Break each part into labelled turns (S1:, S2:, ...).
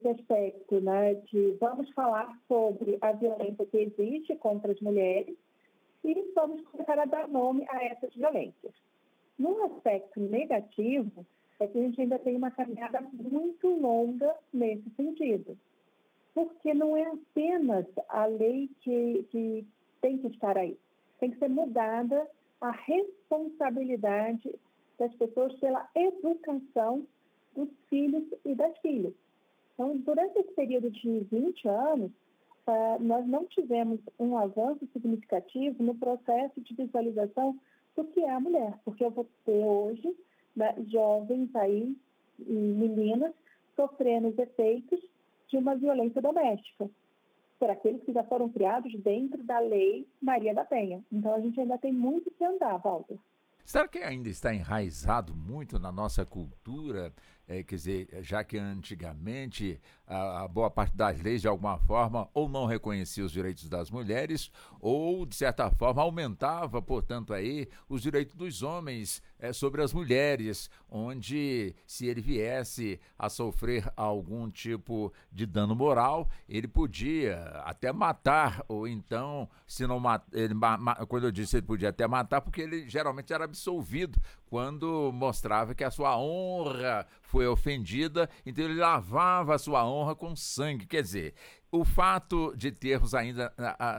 S1: aspecto, né, de vamos falar sobre a violência que existe contra as mulheres e vamos começar a dar nome a essas violências. No aspecto negativo, é que a gente ainda tem uma caminhada muito longa nesse sentido, porque não é apenas a lei que tem que estar aí. Tem que ser mudada a responsabilidade das pessoas pela educação dos filhos e das filhas. Então, durante esse período de 20 anos, nós não tivemos um avanço significativo no processo de visualização do que é a mulher, porque eu vou ter hoje, né, jovens aí, e meninas, sofrendo os efeitos de uma violência doméstica, por aqueles que já foram criados dentro da lei Maria da Penha. Então, a gente ainda tem muito que andar, Walter.
S2: Será que ainda está enraizado muito na nossa cultura? Quer dizer, já que antigamente a boa parte das leis, de alguma forma, ou não reconhecia os direitos das mulheres, ou, de certa forma, aumentava, portanto, aí os direitos dos homens sobre as mulheres, onde, se ele viesse a sofrer algum tipo de dano moral, ele podia até matar, ou então, se não quando eu disse ele podia até matar, porque ele geralmente era absolvido quando mostrava que a sua honra foi ofendida, então ele lavava a sua honra com sangue. Quer dizer, o fato de termos ainda,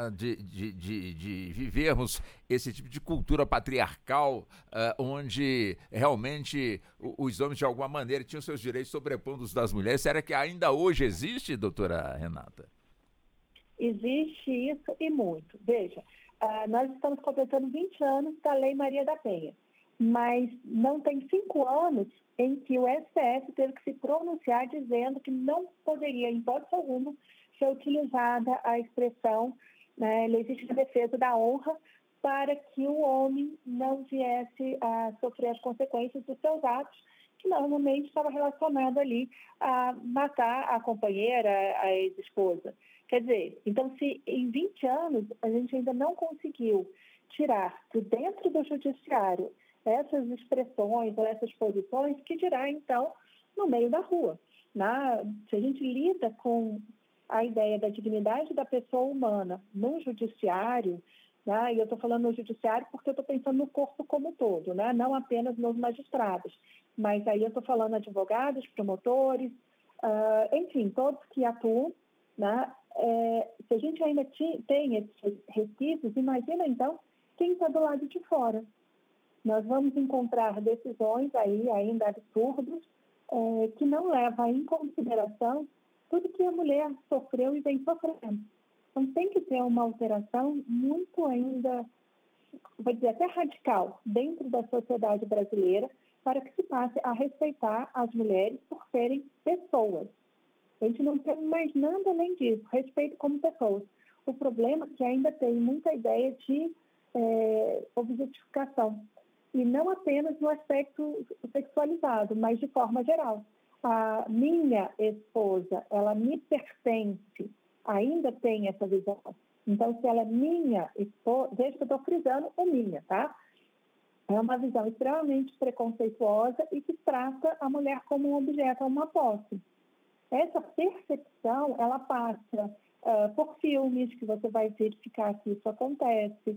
S2: de vivermos esse tipo de cultura patriarcal, onde realmente os homens de alguma maneira tinham seus direitos sobrepondo os das mulheres, será que ainda hoje existe, doutora Renata?
S1: Existe isso e muito. Veja, nós estamos completando 20 anos da Lei Maria da Penha, mas não tem 5 anos em que o STF teve que se pronunciar dizendo que não poderia, em hipótese alguma, ser utilizada a expressão, né, legítima defesa da honra para que o homem não viesse a sofrer as consequências dos seus atos, que normalmente estava relacionado ali a matar a companheira, a ex-esposa. Quer dizer, então, se em 20 anos a gente ainda não conseguiu tirar de dentro do judiciário essas expressões ou essas posições, que dirá, então, no meio da rua. Se a gente lida com a ideia da dignidade da pessoa humana no judiciário, e eu estou falando no judiciário porque eu estou pensando no corpo como um todo, não apenas nos magistrados, mas aí eu estou falando advogados, promotores, enfim, todos que atuam, se a gente ainda tem esses resquícios, imagina então quem está do lado de fora. Nós vamos encontrar decisões aí ainda absurdas que não levam em consideração tudo que a mulher sofreu e vem sofrendo. Então tem que ter uma alteração muito ainda, vou dizer, até radical dentro da sociedade brasileira para que se passe a respeitar as mulheres por serem pessoas. A gente não tem mais nada além disso, respeito como pessoas. O problema é que ainda tem muita ideia de objetificação, e não apenas no aspecto sexualizado, mas de forma geral. A minha esposa, ela me pertence, ainda tem essa visão. Então, se ela é minha esposa, veja que eu estou frisando o minha, tá? É uma visão extremamente preconceituosa e que trata a mulher como um objeto, uma posse. Essa percepção, ela passa por filmes, que você vai verificar que isso acontece,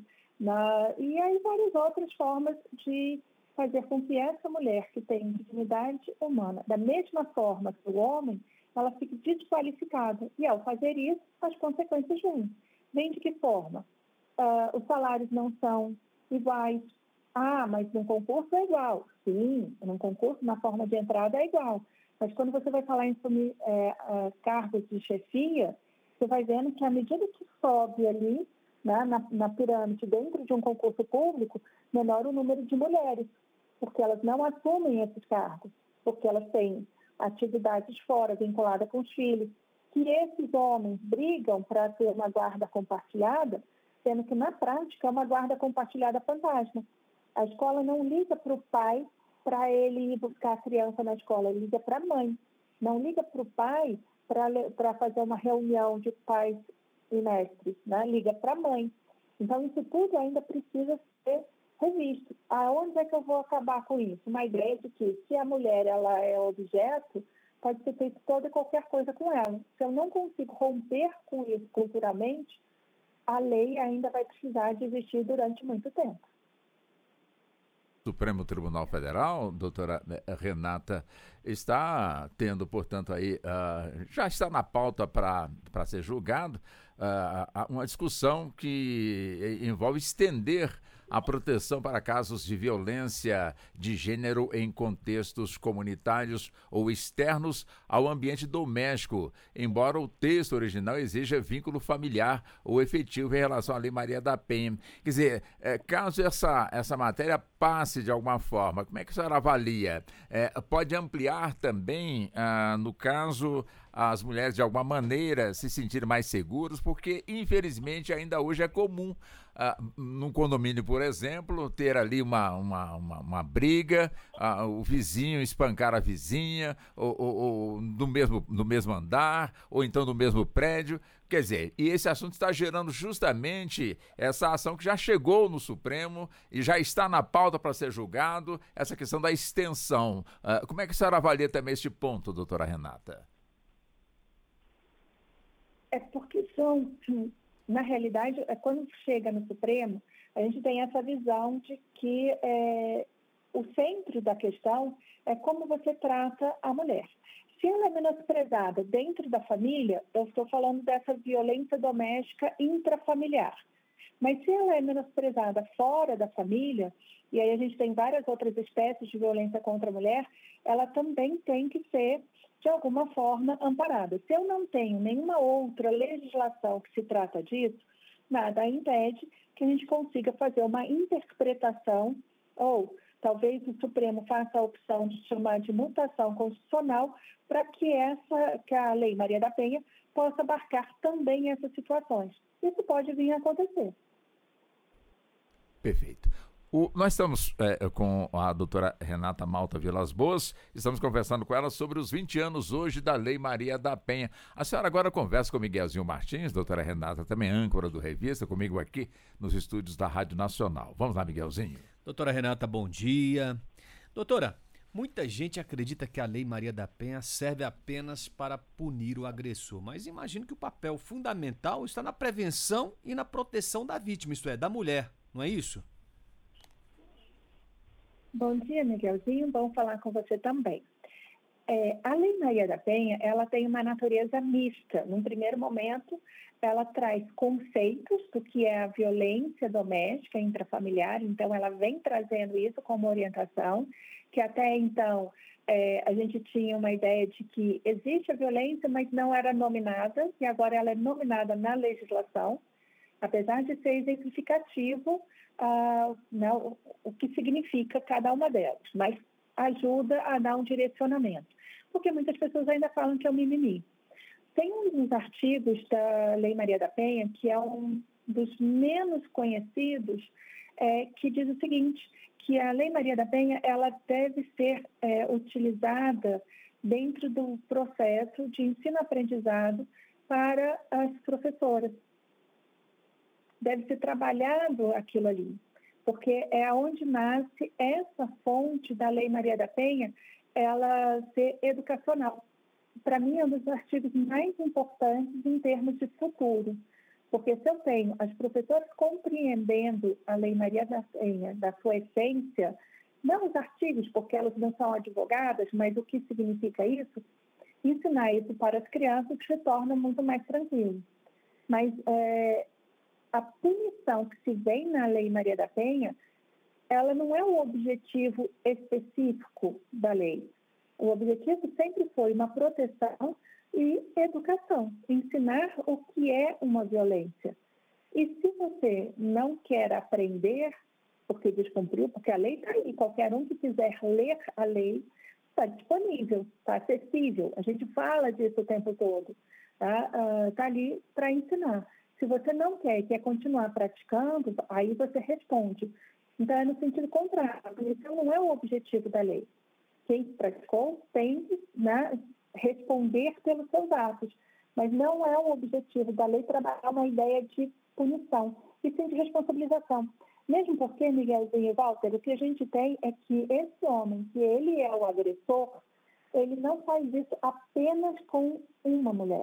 S1: e aí várias outras formas de fazer com que essa mulher que tem dignidade humana, da mesma forma que o homem, ela fique desqualificada. E ao fazer isso, as consequências vêm. Vem de que forma? Os salários não são iguais. Mas num concurso é igual. Sim, num concurso, na forma de entrada é igual. Mas quando você vai falar em assumir cargos de chefia, você vai vendo que à medida que sobe ali, na pirâmide, dentro de um concurso público, menor o número de mulheres, porque elas não assumem esses cargos, porque elas têm atividades fora, vinculadas com os filhos, que esses homens brigam para ter uma guarda compartilhada, sendo que, na prática, é uma guarda compartilhada fantasma. A escola não liga para o pai para ele ir buscar a criança na escola, ele liga para a mãe. Não liga para o pai para fazer uma reunião de pais e mestres, liga para a mãe. Então, isso tudo ainda precisa ser revisto. Aonde é que eu vou acabar com isso? Uma ideia de que, se a mulher ela é objeto, pode ser feito toda e qualquer coisa com ela. Se eu não consigo romper com isso culturalmente, a lei ainda vai precisar de existir durante muito tempo.
S2: Supremo Tribunal Federal, doutora Renata, está tendo, portanto, aí, já está na pauta para ser julgado, uma discussão que envolve estender a proteção para casos de violência de gênero em contextos comunitários ou externos ao ambiente doméstico, embora o texto original exija vínculo familiar ou efetivo em relação à Lei Maria da Penha. Quer dizer, caso essa matéria passe de alguma forma, como é que a senhora avalia? Pode ampliar também, no caso, as mulheres de alguma maneira se sentirem mais seguras, porque infelizmente ainda hoje é comum num condomínio, por exemplo, ter ali uma briga, o vizinho espancar a vizinha, ou no mesmo andar, ou então no mesmo prédio. Quer dizer, e esse assunto está gerando justamente essa ação que já chegou no Supremo e já está na pauta para ser julgado, essa questão da extensão. Como é que a senhora avalia também este ponto, doutora Renata?
S1: É porque na realidade, quando chega no Supremo, a gente tem essa visão de que o centro da questão é como você trata a mulher. Se ela é menosprezada dentro da família, eu estou falando dessa violência doméstica intrafamiliar. Mas se ela é menosprezada fora da família, e aí a gente tem várias outras espécies de violência contra a mulher, ela também tem que ser, de alguma forma, amparada. Se eu não tenho nenhuma outra legislação que se trata disso, nada impede que a gente consiga fazer uma interpretação, ou talvez o Supremo faça a opção de chamar de mutação constitucional, para que a Lei Maria da Penha possa abarcar também essas situações. Isso pode vir a acontecer.
S2: Perfeito. Nós estamos com a doutora Renata Malta Vilas Boas, estamos conversando com ela sobre os 20 anos hoje da Lei Maria da Penha. A senhora agora conversa com Miguelzinho Martins, doutora Renata, também âncora do Revista, comigo aqui nos estúdios da Rádio Nacional. Vamos lá, Miguelzinho.
S3: Doutora Renata, bom dia. Doutora, muita gente acredita que a Lei Maria da Penha serve apenas para punir o agressor, mas imagino que o papel fundamental está na prevenção e na proteção da vítima, isto é, da mulher, não é isso?
S1: Bom dia, Miguelzinho. Bom falar com você também. A Lei Maria da Penha, ela tem uma natureza mista. Num primeiro momento, ela traz conceitos do que é a violência doméstica intrafamiliar, então ela vem trazendo isso como orientação, que até então a gente tinha uma ideia de que existe a violência, mas não era nominada, e agora ela é nominada na legislação, apesar de ser exemplificativo o que significa cada uma delas, mas ajuda a dar um direcionamento, porque muitas pessoas ainda falam que é um mimimi. Tem uns artigos da Lei Maria da Penha, que é um dos menos conhecidos, que diz o seguinte, que a Lei Maria da Penha ela deve ser utilizada dentro do processo de ensino-aprendizado para as professoras. Deve ser trabalhado aquilo ali, porque é onde nasce essa fonte da Lei Maria da Penha, ela ser educacional. Para mim, é um dos artigos mais importantes em termos de futuro, porque se eu tenho as professoras compreendendo a Lei Maria da Penha, da sua essência, não os artigos, porque elas não são advogadas, mas o que significa isso, ensinar isso para as crianças se torna muito mais tranquilo. Mas a punição que se vê na Lei Maria da Penha, ela não é o objetivo específico da lei. O objetivo sempre foi uma proteção e educação, ensinar o que é uma violência. E se você não quer aprender, porque descumpriu, porque a lei está aí, qualquer um que quiser ler a lei está disponível, está acessível. A gente fala disso o tempo todo, tá ali para ensinar. Se você não quer continuar praticando, aí você responde. Então, é no sentido contrário. A punição não é o objetivo da lei. Quem praticou tem que responder pelos seus atos. Mas não é o objetivo da lei trabalhar uma ideia de punição, e sim de responsabilização. Mesmo porque, Miguelzinho e Walter, o que a gente tem é que esse homem, que ele é o agressor, ele não faz isso apenas com uma mulher.